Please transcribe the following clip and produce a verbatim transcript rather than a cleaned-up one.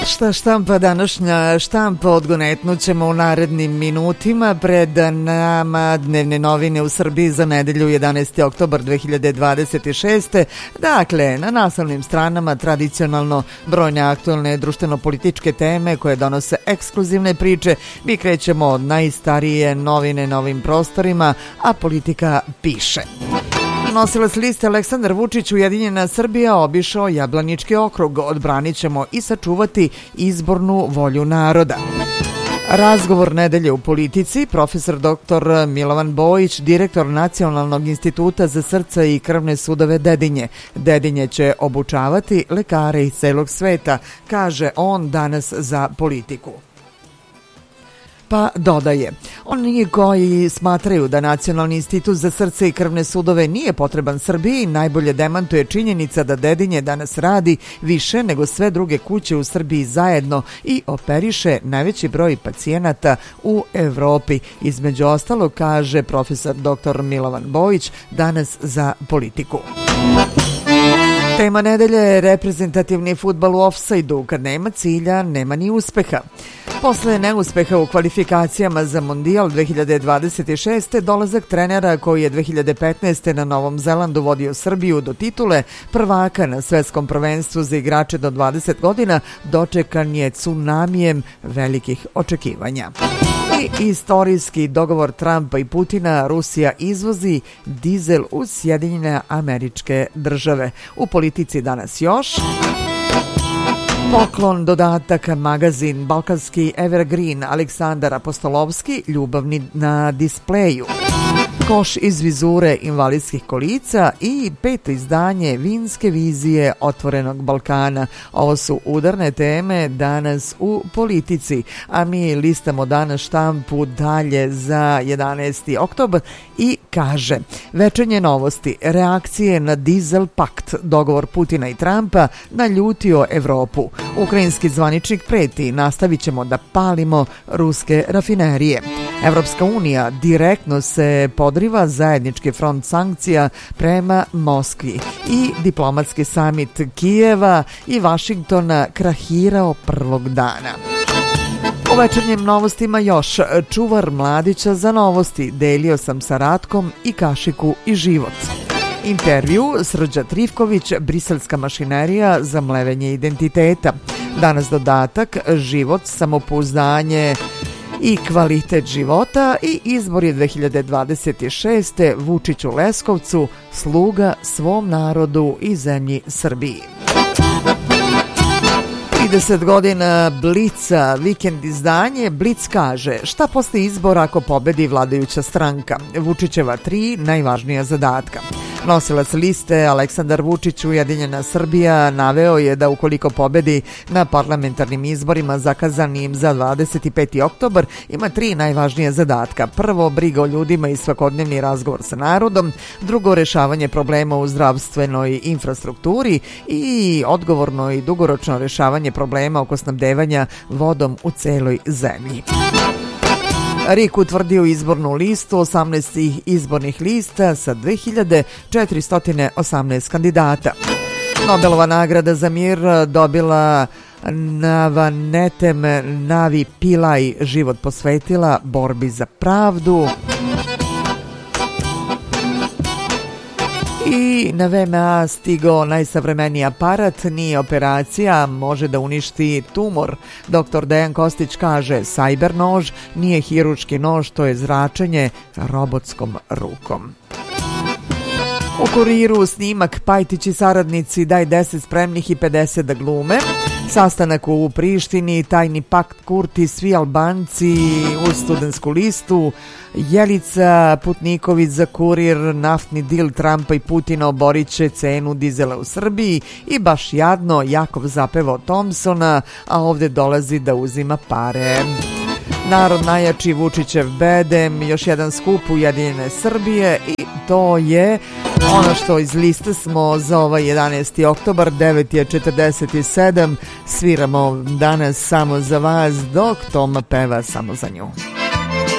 Šta štampa današnja štampa odgonetnut ćemo u narednim minutima. Pred nama dnevne novine u Srbiji za nedelju jedanaesti oktobar dve hiljade dvadeset šeste. Dakle, na naslovnim stranama tradicionalno brojne aktualne društveno-političke teme koje donose ekskluzivne priče. Mi krećemo od najstarije novine na ovim prostorima, a politika piše. Nosilac liste Aleksandar Vučić, Ujedinjena Srbija, obišao Jablanički okrug. Odbranit ćemo i sačuvati izbornu volju naroda. Razgovor nedelje u politici, profesor doktor Milovan Bojić, direktor Nacionalnog instituta za srce i krvne sudove Dedinje. Dedinje će obučavati lekare iz celog sveta, kaže on danas za Politiku. Pa dodaje, oni koji smatraju da Nacionalni institut za srce i krvne sudove nije potreban Srbiji, najbolje demantuje činjenica da Dedinje danas radi više nego sve druge kuće u Srbiji zajedno i operiše najveći broj pacijenata u Evropi. Između ostalog, kaže profesor doktor Milovan Bojić danas za Politiku. Tema nedelje je reprezentativni fudbal u ofsajdu. Kad nema cilja, nema ni uspeha. Posle neuspeha u kvalifikacijama za Mondijal dve hiljade dvadeset šeste. dolazak trenera koji je dve hiljade petnaeste. na Novom Zelandu vodio Srbiju do titule prvaka na svetskom prvenstvu za igrače do dvadeset godina dočekan je tsunamijem velikih očekivanja. I istorijski dogovor Trumpa i Putina, Rusija izvozi dizel u Sjedinjene Američke Države. U politici danas još. Poklon, dodatak, magazin, balkanski evergreen, Aleksandar Apostolovski, ljubavni na displeju. Koš iz vizure invalidskih kolica i peto izdanje vinske vizije Otvorenog Balkana. Ovo su udarne teme danas u politici, a mi listamo danas štampu dalje za jedanaesti oktobar i kaže: večernje novosti, reakcije na dizel pakt, dogovor Putina i Trumpa naljutio Evropu. Ukrajinski zvaničnik preti, nastavit ćemo da palimo ruske rafinerije. Evropska unija direktno se podriva zajednički front sankcija prema Moskvi i diplomatski samit Kijeva i Vašingtona krahirao prvog dana. U večernjim novostima još: čuvar mladića za novosti, delio sam sa Ratkom i kašiku i život. Intervju Srđa Trifković, briselska mašinerija za mlevenje identiteta. Danas dodatak, život, samopouzdanje i kvalitet života i izbor je dve hiljade dvadeset šeste. Vučić u Leskovcu, sluga svom narodu i zemlji Srbiji. trideset godina Blica, vikend izdanje. Blic kaže: šta posle izbora ako pobedi vladajuća stranka? Vučićeva tri najvažnija zadatka. Nosilac liste Aleksandar Vučić, Ujedinjena Srbija, naveo je da ukoliko pobedi na parlamentarnim izborima zakazanim za dvadeset peti oktobar, ima tri najvažnija zadatka. Prvo, briga o ljudima i svakodnevni razgovor sa narodom. Drugo, rešavanje problema u zdravstvenoj infrastrukturi i odgovorno i dugoročno rešavanje problema oko snabdevanja vodom u celoj zemlji. R I K utvrdio izbornu listu osamnaest izbornih lista sa dve hiljade četiristo osamnaest kandidata. Nobelova nagrada za mir dobila Navanetem Navi Pillai, život posvetila borbi za pravdu. I na V M A stigao najsavremeniji aparat, nije operacija, može da uništi tumor. Doktor Dejan Kostić kaže: cyber nož nije hirurški nož, to je zračenje robotskom rukom. U Kuriru snimak Pajtić i saradnici, daj deset spremnih i pedeset da glume. Sastanak u Prištini, tajni pakt Kurti, svi Albanci uz studentsku listu. Jelica Putniković za Kurir, naftni dil Trumpa i Putina oborit će cenu dizela u Srbiji i baš jadno Jakov zapevao Thompsona, a ovde dolazi da uzima pare. Narod najjači, Vučićev bedem, još jedan skup Ujedinjene Srbije i to je ono što iz liste smo za ovaj jedanaesti oktobar. Devet je četrdeset sedam, sviramo danas samo za vas dok Toma peva samo za nju.